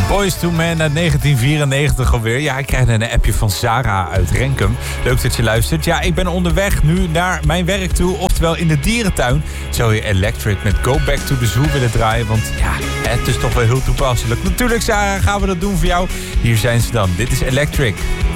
Boyz II Men uit 1994 alweer. Ja, ik krijg een appje van Sarah uit Renkum. Leuk dat je luistert. Ja, ik ben onderweg nu naar mijn werk toe. Oftewel in de dierentuin. Zou je Electric met Go Back to the Zoo willen draaien? Want ja, het is toch wel heel toepasselijk. Natuurlijk, Sarah, gaan we dat doen voor jou. Hier zijn ze dan. Dit is Electric.